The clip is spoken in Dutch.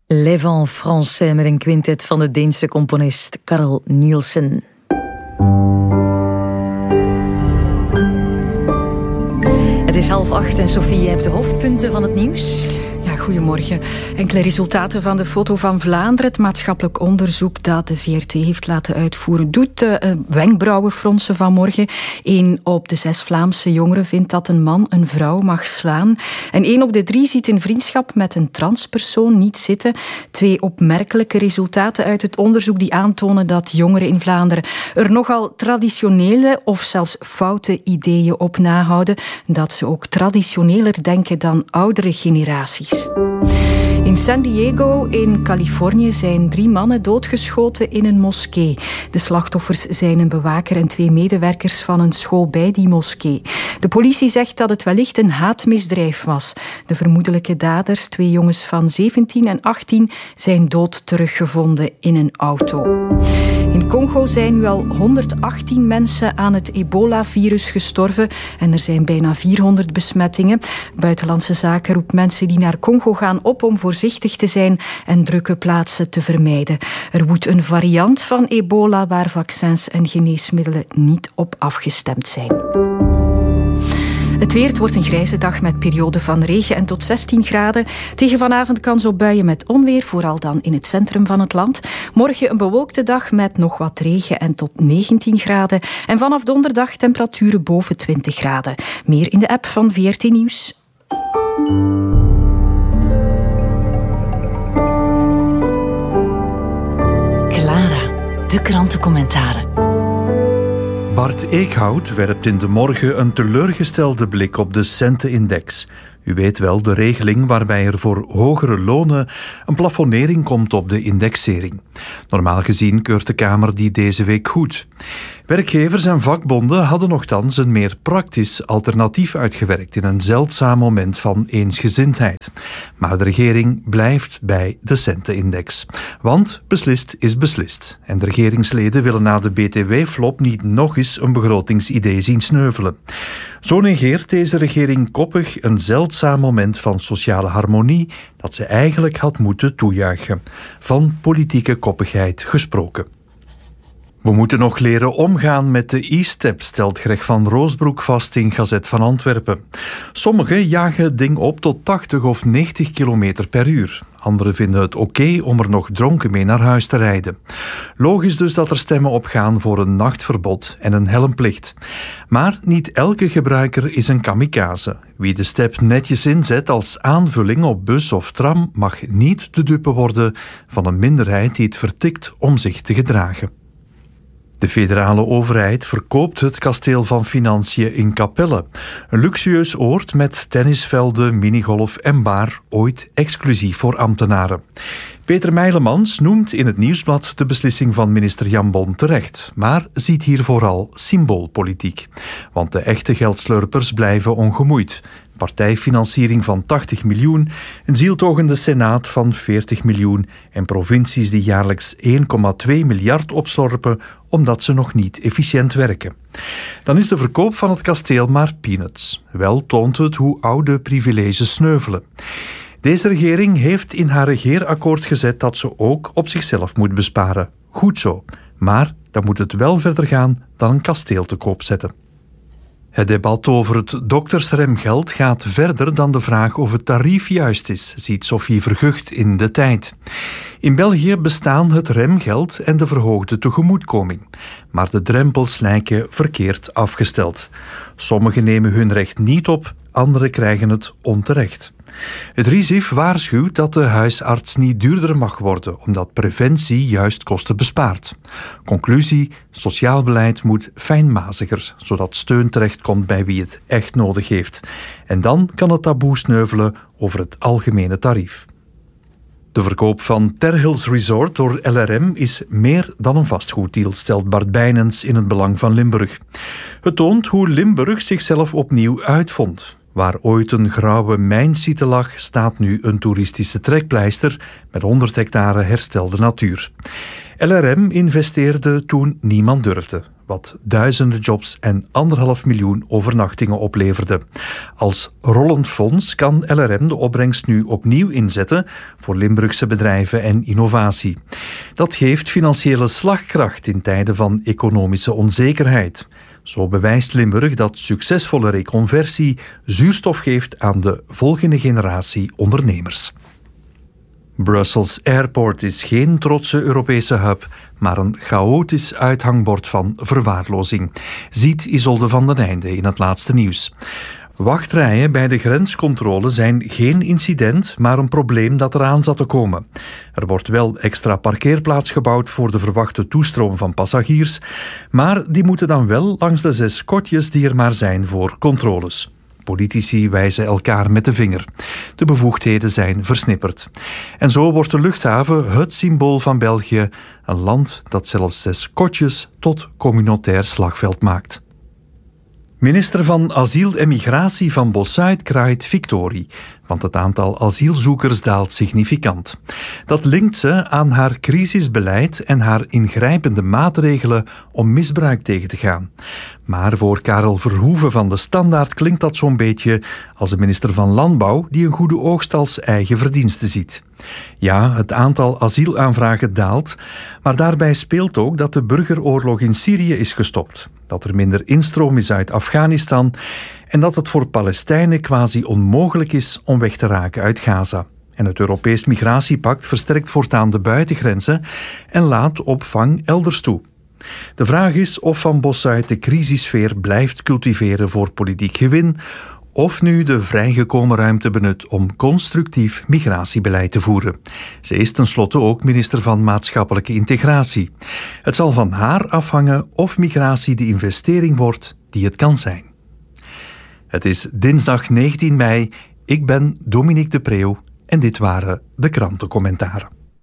Les Vents Français met een quintet van de Deense componist Carl Nielsen. Het is 7:30 en Sophie, je hebt de hoofdpunten van het nieuws. Ja, goedemorgen. Enkele resultaten van de Foto van Vlaanderen. Het maatschappelijk onderzoek dat de VRT heeft laten uitvoeren doet wenkbrauwen fronsen vanmorgen. 1 op de 6 Vlaamse jongeren vindt dat een man een vrouw mag slaan. En 1 op de 3 ziet een vriendschap met een transpersoon niet zitten. 2 opmerkelijke resultaten uit het onderzoek die aantonen dat jongeren in Vlaanderen er nogal traditionele of zelfs foute ideeën op nahouden. Dat ze ook traditioneler denken dan oudere generaties. In San Diego in Californië zijn 3 mannen doodgeschoten in een moskee. De slachtoffers zijn een bewaker en 2 medewerkers van een school bij die moskee. De politie zegt dat het wellicht een haatmisdrijf was. De vermoedelijke daders, 2 jongens van 17 en 18, zijn dood teruggevonden in een auto. In Congo zijn nu al 118 mensen aan het ebola-virus gestorven en er zijn bijna 400 besmettingen. Buitenlandse Zaken roept mensen die naar Congo gaan op om voorzichtig te zijn en drukke plaatsen te vermijden. Er woedt een variant van ebola waar vaccins en geneesmiddelen niet op afgestemd zijn. Het weer, het wordt een grijze dag met perioden van regen en tot 16 graden. Tegen vanavond kans op buien met onweer, vooral dan in het centrum van het land. Morgen een bewolkte dag met nog wat regen en tot 19 graden. En vanaf donderdag temperaturen boven 20 graden. Meer in de app van VRT Nieuws. Clara, de krantencommentaren. Bart Eekhout werpt in De Morgen een teleurgestelde blik op de centenindex. U weet wel, de regeling waarbij er voor hogere lonen een plafonnering komt op de indexering. Normaal gezien keurt de Kamer die deze week goed. Werkgevers en vakbonden hadden nochtans een meer praktisch alternatief uitgewerkt in een zeldzaam moment van eensgezindheid. Maar de regering blijft bij de centenindex. Want beslist is beslist. En de regeringsleden willen na de BTW-flop niet nog eens een begrotingsidee zien sneuvelen. Zo negeert deze regering koppig een zeldzaam moment van sociale harmonie dat ze eigenlijk had moeten toejuichen. Van politieke koppigheid gesproken. We moeten nog leren omgaan met de e-step, stelt Greg van Roosbroek vast in Gazet van Antwerpen. Sommigen jagen het ding op tot 80 of 90 kilometer per uur. Anderen vinden het oké om er nog dronken mee naar huis te rijden. Logisch dus dat er stemmen opgaan voor een nachtverbod en een helmplicht. Maar niet elke gebruiker is een kamikaze. Wie de step netjes inzet als aanvulling op bus of tram mag niet de dupe worden van een minderheid die het vertikt om zich te gedragen. De federale overheid verkoopt het kasteel van Financiën in Capelle. Een luxueus oord met tennisvelden, minigolf en bar, ooit exclusief voor ambtenaren. Peter Meilemans noemt in het Nieuwsblad de beslissing van minister Jan Bon terecht, maar ziet hier vooral symboolpolitiek. Want de echte geldslurpers blijven ongemoeid. Partijfinanciering van 80 miljoen, een zieltogende senaat van 40 miljoen en provincies die jaarlijks 1,2 miljard opslorpen omdat ze nog niet efficiënt werken. Dan is de verkoop van het kasteel maar peanuts. Wel toont het hoe oude privileges sneuvelen. Deze regering heeft in haar regeerakkoord gezet dat ze ook op zichzelf moet besparen. Goed zo, maar dan moet het wel verder gaan dan een kasteel te koop zetten. Het debat over het doktersremgeld gaat verder dan de vraag of het tarief juist is, ziet Sophie Vergucht in De Tijd. In België bestaan het remgeld en de verhoogde tegemoetkoming. Maar de drempels lijken verkeerd afgesteld. Sommigen nemen hun recht niet op, anderen krijgen het onterecht. Het RISIF waarschuwt dat de huisarts niet duurder mag worden, omdat preventie juist kosten bespaart. Conclusie, sociaal beleid moet fijnmaziger, zodat steun terechtkomt bij wie het echt nodig heeft. En dan kan het taboe sneuvelen over het algemene tarief. De verkoop van Terhills Resort door LRM is meer dan een vastgoeddeal, stelt Bart Bijnens in het Belang van Limburg. Het toont hoe Limburg zichzelf opnieuw uitvond. Waar ooit een grauwe mijnsite lag, staat nu een toeristische trekpleister met 100 hectare herstelde natuur. LRM investeerde toen niemand durfde, wat duizenden jobs en 1,5 miljoen overnachtingen opleverde. Als rollend fonds kan LRM de opbrengst nu opnieuw inzetten voor Limburgse bedrijven en innovatie. Dat geeft financiële slagkracht in tijden van economische onzekerheid. Zo bewijst Limburg dat succesvolle reconversie zuurstof geeft aan de volgende generatie ondernemers. Brussels Airport is geen trotse Europese hub, maar een chaotisch uithangbord van verwaarlozing, ziet Isolde van den Einde in het laatste nieuws. Wachtrijen bij de grenscontrole zijn geen incident, maar een probleem dat eraan zat te komen. Er wordt wel extra parkeerplaats gebouwd voor de verwachte toestroom van passagiers, maar die moeten dan wel langs de 6 kotjes die er maar zijn voor controles. Politici wijzen elkaar met de vinger. De bevoegdheden zijn versnipperd. En zo wordt de luchthaven het symbool van België, een land dat zelfs 6 kotjes tot communautair slagveld maakt. Minister van Asiel en Migratie van Bossuit kraait victorie, want het aantal asielzoekers daalt significant. Dat linkt ze aan haar crisisbeleid en haar ingrijpende maatregelen om misbruik tegen te gaan. Maar voor Karel Verhoeven van de Standaard klinkt dat zo'n beetje als de minister van Landbouw die een goede oogst als eigen verdienste ziet. Ja, het aantal asielaanvragen daalt, maar daarbij speelt ook dat de burgeroorlog in Syrië is gestopt, dat er minder instroom is uit Afghanistan en dat het voor Palestijnen quasi onmogelijk is om weg te raken uit Gaza. En het Europees Migratiepact versterkt voortaan de buitengrenzen en laat opvang elders toe. De vraag is of Van Bossuit de crisissfeer blijft cultiveren voor politiek gewin, of nu de vrijgekomen ruimte benut om constructief migratiebeleid te voeren. Ze is tenslotte ook minister van Maatschappelijke Integratie. Het zal van haar afhangen of migratie de investering wordt die het kan zijn. Het is dinsdag 19 mei. Ik ben Dominique de Preeuw en dit waren de krantencommentaren.